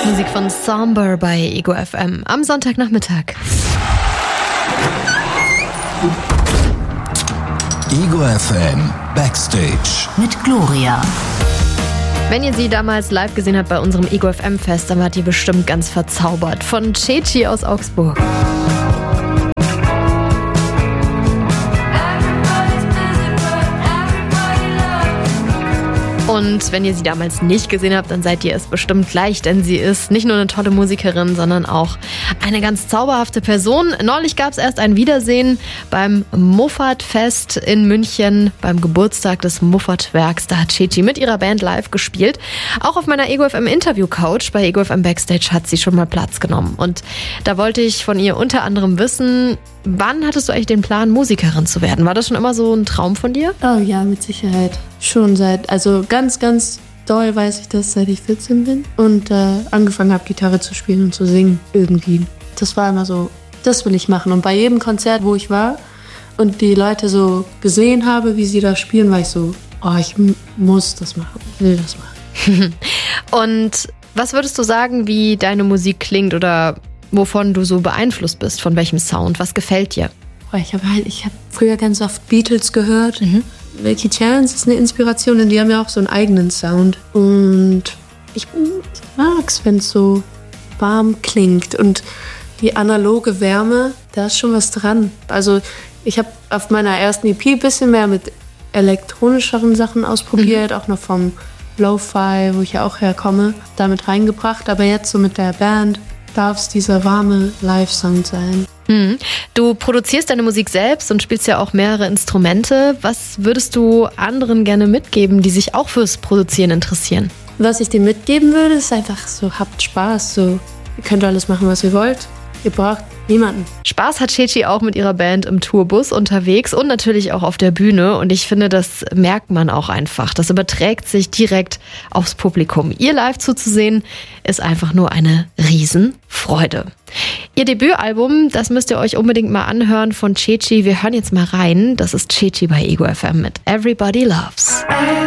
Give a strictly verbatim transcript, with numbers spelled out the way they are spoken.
Musik von Somber bei Ego F M am Sonntagnachmittag. Ego F M Backstage mit Gloria. Wenn ihr sie damals live gesehen habt bei unserem Ego F M Fest, dann wart ihr bestimmt ganz verzaubert. Von Ceci aus Augsburg. Und wenn ihr sie damals nicht gesehen habt, dann seid ihr es bestimmt gleich, denn sie ist nicht nur eine tolle Musikerin, sondern auch eine ganz zauberhafte Person. Neulich gab es erst ein Wiedersehen beim Muffat-Fest in München, beim Geburtstag des Muffat-Werks. Da hat Ceci mit ihrer Band live gespielt. Auch auf meiner Ego F M Interview-Couch bei Ego F M Backstage hat sie schon mal Platz genommen. Und da wollte ich von ihr unter anderem wissen, wann hattest du eigentlich den Plan, Musikerin zu werden? War das schon immer so ein Traum von dir? Oh ja, mit Sicherheit. Schon seit, also ganz, ganz doll weiß ich das, seit ich vierzehn bin und äh, angefangen habe, Gitarre zu spielen und zu singen irgendwie. Das war immer so, das will ich machen. Und bei jedem Konzert, wo ich war und die Leute so gesehen habe, wie sie da spielen, war ich so, oh, ich m- muss das machen, will das machen. Und was würdest du sagen, wie deine Musik klingt oder wovon du so beeinflusst bist? Von welchem Sound? Was gefällt dir? Oh, ich habe halt, ich hab früher ganz oft Beatles gehört. Mhm. Milky Chance ist eine Inspiration und die haben ja auch so einen eigenen Sound. Und ich, ich mag's, wenn es so warm klingt. Und die analoge Wärme, da ist schon was dran. Also ich habe auf meiner ersten E P ein bisschen mehr mit elektronischeren Sachen ausprobiert, mhm. auch noch vom Lo-Fi, wo ich ja auch herkomme, damit reingebracht. Aber jetzt so mit der Band darf es dieser warme Live-Sound sein. Hm. Du produzierst deine Musik selbst und spielst ja auch mehrere Instrumente. Was würdest du anderen gerne mitgeben, die sich auch fürs Produzieren interessieren? Was ich dir mitgeben würde, ist einfach so, habt Spaß. So, ihr könnt alles machen, was ihr wollt. Ihr braucht niemanden. Spaß hat Ceci auch mit ihrer Band im Tourbus unterwegs und natürlich auch auf der Bühne. Und ich finde, das merkt man auch einfach. Das überträgt sich direkt aufs Publikum. Ihr live zuzusehen, ist einfach nur eine Riesenfreude. Ihr Debütalbum, das müsst ihr euch unbedingt mal anhören von Ceci. Wir hören jetzt mal rein. Das ist Ceci bei Ego F M mit Everybody Loves.